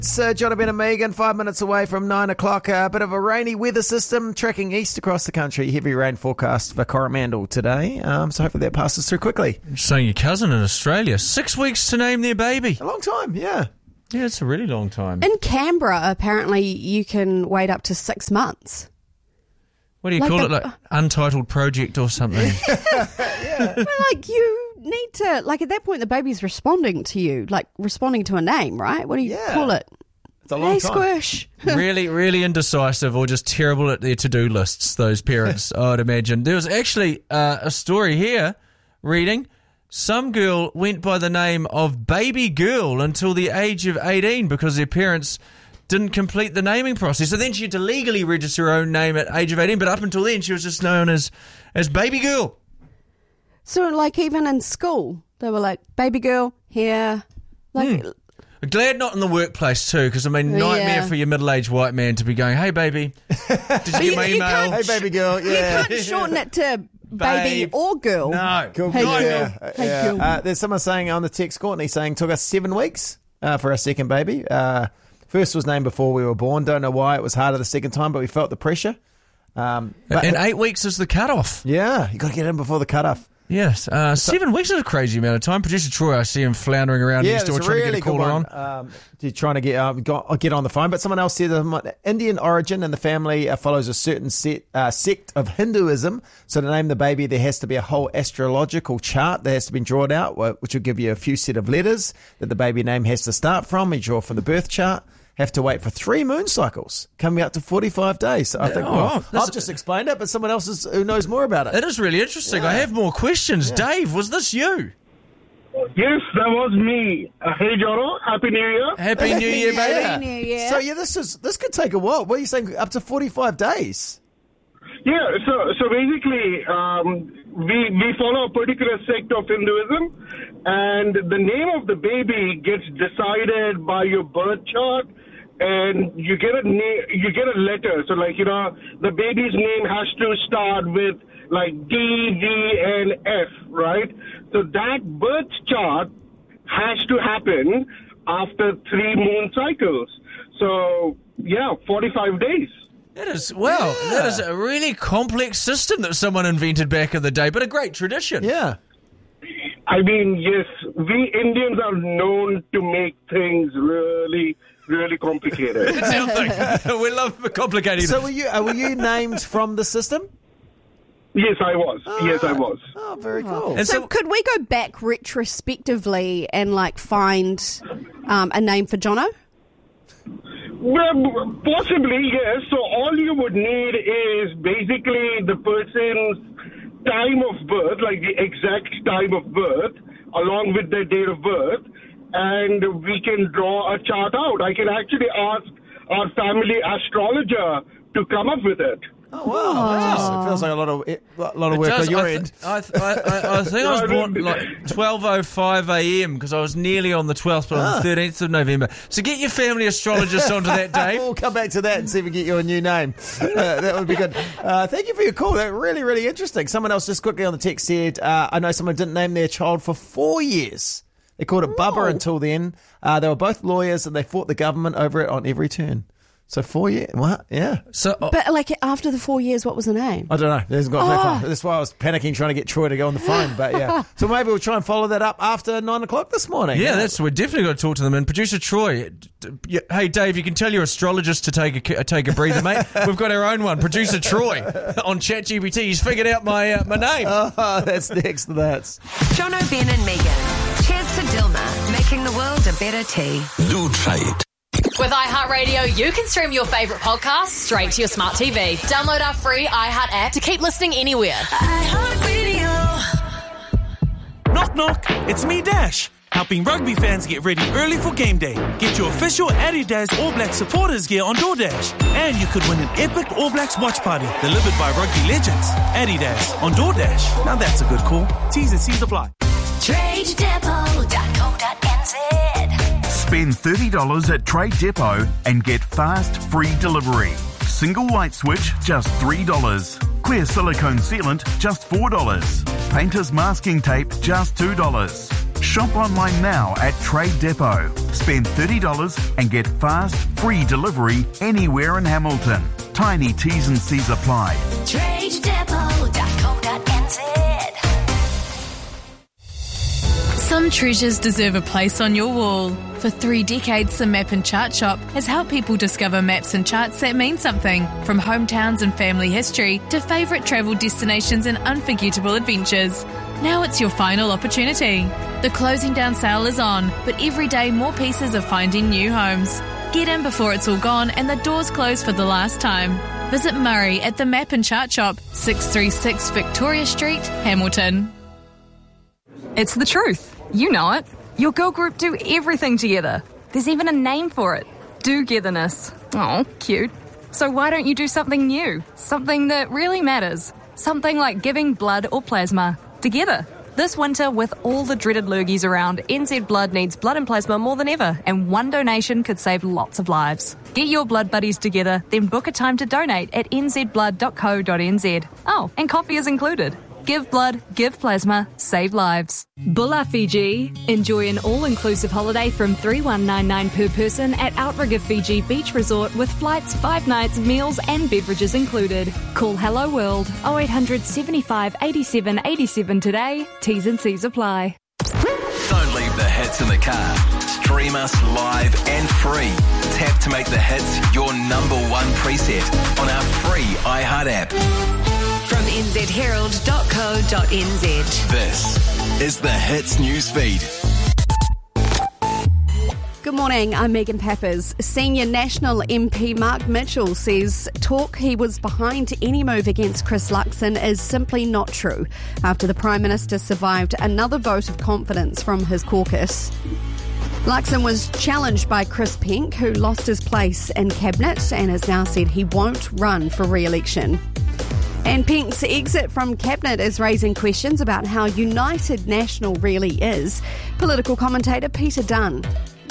It's John, Ben and Megan, 5 minutes away from 9 o'clock. A bit of a rainy weather system tracking east across the country. Heavy rain forecast for Coromandel today. So hopefully that passes through quickly. Saying your cousin in Australia, 6 weeks to name their baby. A long time, yeah. Yeah, it's a really long time. In Canberra, apparently, you can wait up to 6 months. What do you call it? Like Untitled Project or something? Yeah. Well, like, you need to, like, at that point, the baby's responding to you, like, responding to a name, right? What do you call it? It's a long time. Squish. Really, really indecisive or just terrible at their to-do lists, those parents, I would imagine. There was actually a story here, reading, some girl went by the name of Baby Girl until the age of 18 because their parents didn't complete the naming process. So then she had to legally register her own name at age of 18, but up until then she was just known as Baby Girl. So, like, even in school, they were like, Baby Girl, here. Like, Glad not in the workplace too, because I mean, nightmare for your middle-aged white man to be going, hey baby, did you get my email? Hey baby girl, yeah. You can't shorten it to baby or girl. No. Cool. Hey, Yeah. girl. Hey, girl. There's someone saying on the text, Courtney saying, took us 7 weeks for our second baby. First was named before we were born. Don't know why it was harder the second time, but we felt the pressure. And 8 weeks is the cutoff. Yeah, you got to get in before the cutoff. Yes, 7 weeks is a crazy amount of time. Producer Troy, I see him floundering around next door trying to get a caller on. Trying to get on the phone. But someone else said Indian origin and the family follows a certain sect of Hinduism. So to name the baby, there has to be a whole astrological chart that has to be drawn out, which will give you a few set of letters that the baby name has to start from. You draw from the birth chart. Have to wait for 3 moon cycles, coming up to 45 45 So I think, I've just explained it, but someone else who knows more about it. It is really interesting. I have more questions. Yeah. Dave, was this you? Yes, that was me. Hey, Joro, Happy New Year. Happy New Year, baby. Happy New Year. So, this could take a while. What are you saying, up to 45 days? Yeah, so basically, we follow a particular sect of Hinduism, and the name of the baby gets decided by your birth chart, and you get a letter. So, like, the baby's name has to start with, like, D, V, and F, right? So that birth chart has to happen after 3 moon cycles. So, 45 days. That is a really complex system that someone invented back in the day, but a great tradition. Yeah. I mean, yes, we Indians are known to make things really, really complicated. It's our thing. We love complicating. So were you named from the system? Yes, I was. I was. Oh, very cool. And so could we go back retrospectively and, like, find a name for Jono? Well, possibly, yes. So all you would need is basically the person's time of birth, like the exact time of birth, along with their date of birth, and we can draw a chart out. I can actually ask our family astrologer to come up with it. Oh, wow. It feels like a lot of work on your end. I think I was born like 12:05 a.m. because I was nearly on the 12th, but on the 13th of November. So get your family astrologist onto that, Dave. We'll come back to that and see if we can get you a new name. That would be good. Thank you for your call. That's really, really interesting. Someone else just quickly on the text said, I know someone didn't name their child for 4 years. They called it Bubba until then. They were both lawyers and they fought the government over it on every turn. So 4 years, what? Yeah. So, but, like, after the 4 years, what was the name? I don't know. That's why I was panicking trying to get Troy to go on the phone. But yeah, so maybe we'll try and follow that up after 9 o'clock this morning. Yeah, we're definitely got to talk to them. And producer Troy, hey Dave, you can tell your astrologist to take a breather, mate. We've got our own one, producer Troy on ChatGPT. He's figured out my name. Oh, that's next to that. Jono, Ben and Megan. Cheers to Dilma, making the world a better tea. Do try it. With iHeartRadio, you can stream your favourite podcasts straight to your smart TV. Download our free iHeart app to keep listening anywhere. iHeartRadio. Knock, knock. It's me, Dash, helping rugby fans get ready early for game day. Get your official Adidas All Blacks supporters gear on DoorDash. And you could win an epic All Blacks watch party delivered by rugby legends. Adidas on DoorDash. Now that's a good call. T's and C's apply. TradeDepot.co.nz. Spend $30 at Trade Depot and get fast, free delivery. Single light switch, just $3. Clear silicone sealant, just $4. Painter's masking tape, just $2. Shop online now at Trade Depot. Spend $30 and get fast, free delivery anywhere in Hamilton. Tiny T's and C's apply. TradeDepot.co.nz. Some treasures deserve a place on your wall. For 3 decades, the Map and Chart Shop has helped people discover maps and charts that mean something, from hometowns and family history to favourite travel destinations and unforgettable adventures. Now it's your final opportunity. The closing down sale is on, but every day more pieces are finding new homes. Get in before it's all gone and the doors close for the last time. Visit Murray at the Map and Chart Shop, 636 Victoria Street, Hamilton. It's the truth. You know it. Your girl group do everything together. There's even a name for it. Do-getherness. Oh, cute. So why don't you do something new? Something that really matters. Something like giving blood or plasma. Together. This winter, with all the dreaded lurgies around, NZ Blood needs blood and plasma more than ever, and one donation could save lots of lives. Get your blood buddies together, then book a time to donate at nzblood.co.nz. Oh, and coffee is included. Give blood, give plasma, save lives. Bula Fiji. Enjoy an all-inclusive holiday from $3,199 per person at Outrigger Fiji Beach Resort with flights, 5 nights, meals and beverages included. Call Hello World 0800 75 87 87 today. T's and C's apply. Don't leave the hits in the car. Stream us live and free. Tap to make the hits your number one preset on our free iHeart app. From nzherald.co.nz. This is the Hits newsfeed. Good morning, I'm Megan Pappers. Senior National MP Mark Mitchell says talk he was behind any move against Chris Luxon is simply not true after the Prime Minister survived another vote of confidence from his caucus. Luxon was challenged by Chris Penk, who lost his place in Cabinet and has now said he won't run for re-election. And Penk's exit from Cabinet is raising questions about how united National really is. Political commentator Peter Dunn.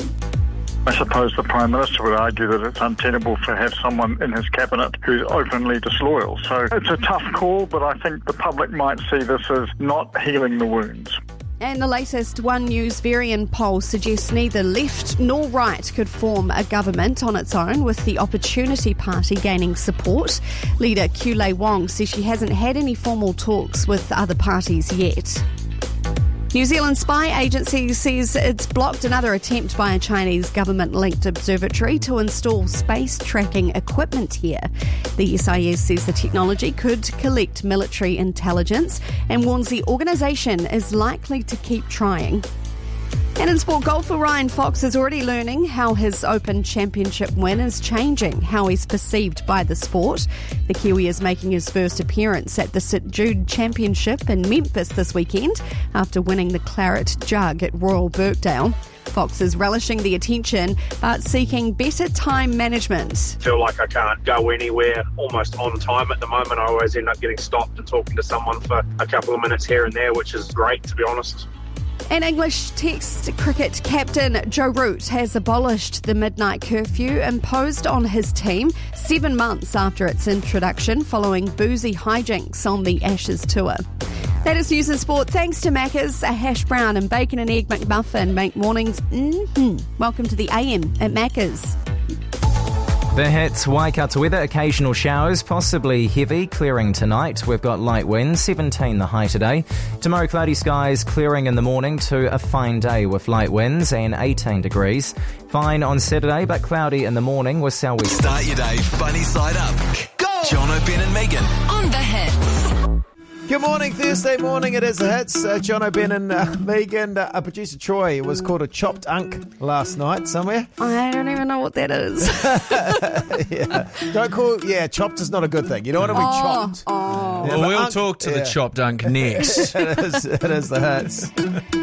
I suppose the Prime Minister would argue that it's untenable to have someone in his cabinet who's openly disloyal. So it's a tough call, but I think the public might see this as not healing the wounds. And the latest One News Varian poll suggests neither left nor right could form a government on its own, with the Opportunity Party gaining support. Leader Kulei Wong says she hasn't had any formal talks with other parties yet. New Zealand spy agency says it's blocked another attempt by a Chinese government-linked observatory to install space tracking equipment here. The SIS says the technology could collect military intelligence and warns the organisation is likely to keep trying. And in sport, golfer Ryan Fox is already learning how his Open Championship win is changing how he's perceived by the sport. The Kiwi is making his first appearance at the St Jude Championship in Memphis this weekend after winning the Claret Jug at Royal Birkdale. Fox is relishing the attention but seeking better time management. I feel like I can't go anywhere almost on time at the moment. I always end up getting stopped and talking to someone for a couple of minutes here and there, which is great, to be honest. And English Test cricket captain Joe Root has abolished the midnight curfew imposed on his team 7 months after its introduction following boozy hijinks on the Ashes tour. That is news and sport. Thanks to Macca's, a hash brown and bacon and egg McMuffin make mornings. Welcome to the AM at Macca's. The hits, Waikato weather, occasional showers, possibly heavy, clearing tonight. We've got light winds, 17 the high today. Tomorrow, cloudy skies, clearing in the morning to a fine day with light winds and 18 degrees. Fine on Saturday, but cloudy in the morning with southwest. Start your day funny side up. Go! John O'Ben and Megan on the hits. Good morning, Thursday morning. It is the hits. John O'Ben and Megan. Producer Troy was called a chopped unk last night somewhere. I don't even know what that is. Chopped is not a good thing. You don't want to be chopped. Well, we'll talk to the chopped unk next. It is the hits.